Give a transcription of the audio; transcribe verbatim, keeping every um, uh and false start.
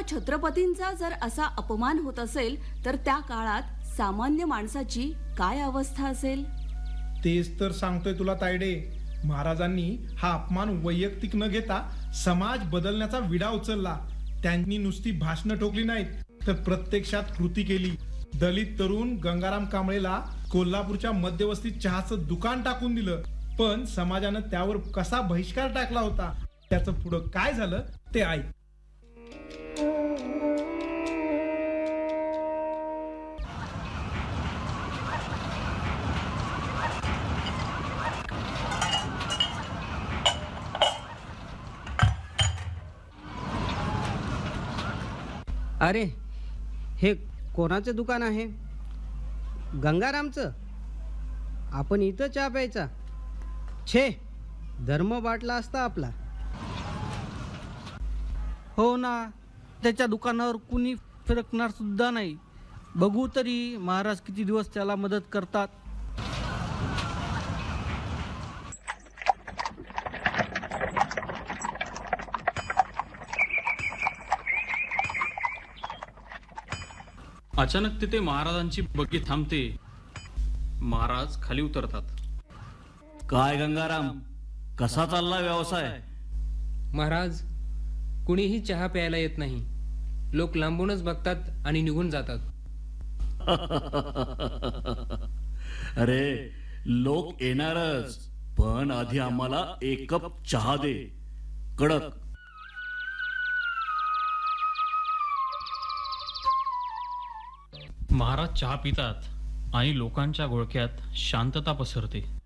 छत्रपतींचा जर असा अपमान होत असेल तर त्या काळात सामान्य माणसाची काय अवस्था असेल? तेच तर सांगतोय तुला तायडे. महाराजांनी हा अपमान वैयक्तिक न घेता समाज बदलण्याचा विडा उचलला. त्यांनी नुसती भाषणं ठोकली नाहीत तर प्रत्यक्षात कृती केली. दलित तरुण गंगाराम कांबळेला कोल्हापूरच्या मध्यवस्तीत चहाचं दुकान टाकून दिलं, पण समाजानं त्यावर कसा बहिष्कार टाकला होता त्याचं पुढं काय झालं ते ऐक. अरे, हे कोणाचं दुकान आहे? गंगारामचं? आपण इथं चहा प्यायचा? छे, धर्म वाटला असता आपला. हो ना, त्याच्या दुकानावर कुणी फिरकणार सुद्धा नाही. बघू तरी महाराज किती दिवस त्याला मदत करतात. अचानक तिथे महाराजांची बग्गी थांबते. महाराज खाली उतरतात. काय गंगाराम, कसा चालला व्यवसाय? महाराज, कुणीही चहा प्यायला येत नाही. लोक लांबूनच बघतात आणि निघून जातात. अरे, लोक येणारच, पण आधी आम्हाला एक कप चहा दे, कडक. महाराज चहा पितात आणि लोकांच्या घोळक्यात शांतता पसरते.